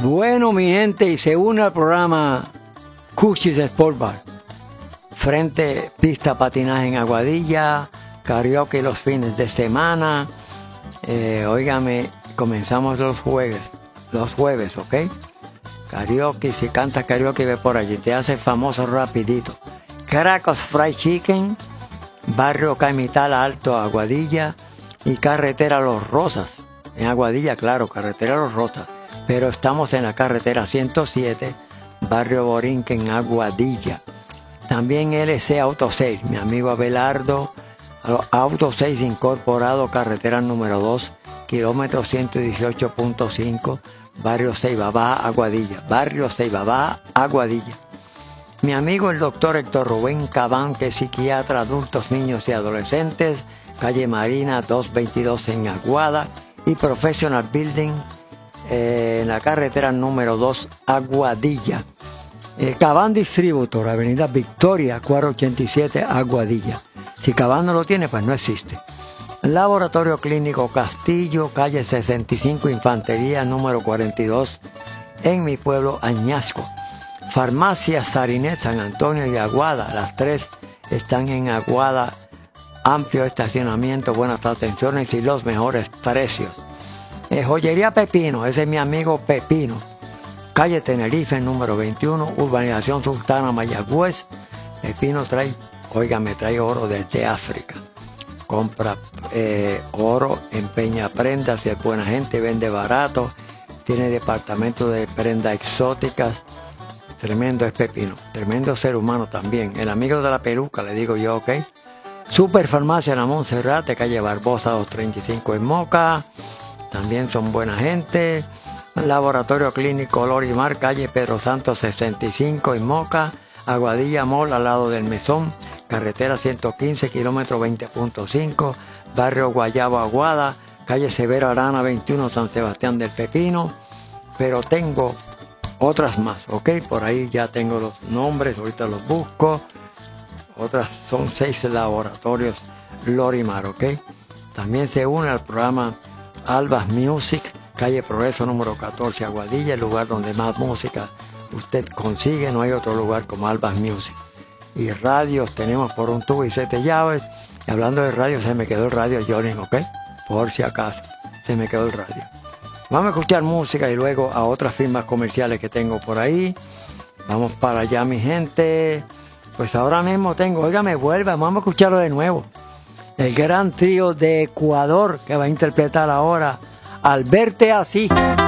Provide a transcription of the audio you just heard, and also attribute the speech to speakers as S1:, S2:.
S1: Bueno, mi gente, y se une al programa Cuchis Sport Bar. Frente pista patinaje en Aguadilla, karaoke los fines de semana. Óigame, comenzamos los jueves, ¿ok? Karaoke, si cantas karaoke, ve por allí, te hace famoso rapidito. Caracas Fried Chicken, barrio Caimital Alto, Aguadilla, y carretera Los Rosas. En Aguadilla, claro, carretera Los Rosas. Pero estamos en la carretera 107, barrio Borinquen, en Aguadilla. También LC Auto 6, mi amigo Abelardo, Auto 6 Incorporado, carretera número 2, kilómetro 118.5, barrio Ceibabá, Aguadilla. Barrio Ceibabá, Aguadilla. Mi amigo el doctor Héctor Rubén Cabán, que es psiquiatra, adultos, niños y adolescentes, calle Marina 222 en Aguada, y Professional Building, en la carretera número 2, Aguadilla. Cabán Distributor, avenida Victoria, 487, Aguadilla. Si Cabán no lo tiene, pues no existe. Laboratorio Clínico Castillo, calle 65, Infantería, número 42, en mi pueblo, Añasco. Farmacia Sarinet, San Antonio y Aguada, las tres están en Aguada. Amplio estacionamiento, buenas atenciones y los mejores precios. Joyería Pepino, ese es mi amigo Pepino. Calle Tenerife, número 21, Urbanización Sultana, Mayagüez. Pepino trae oro desde África. Compra oro, empeña prendas, es buena gente, vende barato. Tiene departamento de prendas exóticas. Tremendo es Pepino, tremendo ser humano también. El amigo de la peluca, le digo yo, ¿ok? Super Farmacia La Monserrate, calle Barbosa 235 en Moca. También son buena gente. Laboratorio Clínico Lorimar, calle Pedro Santos 65 en Moca. Aguadilla Mall, al lado del Mesón. Carretera 115, kilómetro 20.5. Barrio Guayabo, Aguada. Calle Severo Arana 21, San Sebastián del Pepino. Pero tengo otras más, ¿ok? Por ahí ya tengo los nombres, ahorita los busco. Otras son 6 laboratorios Lorimar, ¿ok? También se une al programa Albas Music, calle Progreso número 14, Aguadilla, el lugar donde más música usted consigue. No hay otro lugar como Albas Music. Y radios tenemos por un tubo y 7 llaves. Y hablando de radio, se me quedó el radio Johnny, ¿ok? Por si acaso, se me quedó el radio. Vamos a escuchar música y luego a otras firmas comerciales que tengo por ahí. Vamos para allá, mi gente. Pues ahora mismo tengo, óigame, vuelva, vamos a escucharlo de nuevo. El gran trío de Ecuador que va a interpretar ahora Al Verte Así.